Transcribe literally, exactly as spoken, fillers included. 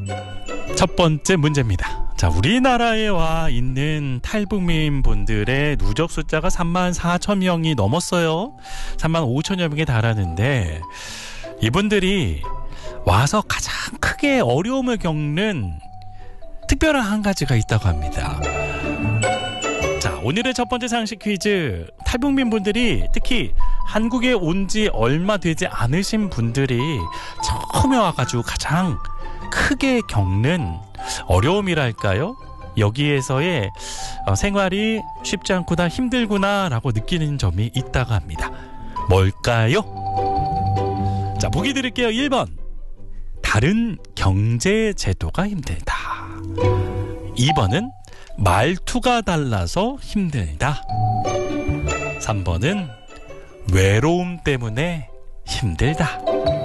첫 번째 문제입니다. 자, 우리나라에 와 있는 탈북민 분들의 누적 숫자가 삼만 사천 명이 넘었어요. 삼만 오천여 명에 달하는데 이분들이 와서 가장 크게 어려움을 겪는 특별한 한 가지가 있다고 합니다. 자, 오늘의 첫 번째 상식 퀴즈. 탈북민 분들이 특히 한국에 온 지 얼마 되지 않으신 분들이 처음에 와가지고 가장 크게 겪는 어려움이랄까요? 여기에서의 생활이 쉽지 않구나, 힘들구나 라고 느끼는 점이 있다고 합니다. 뭘까요? 자, 보기 드릴게요. 일 번 다른 경제 제도가 힘들다. 이 번은 말투가 달라서 힘들다. 삼 번은 외로움 때문에 힘들다.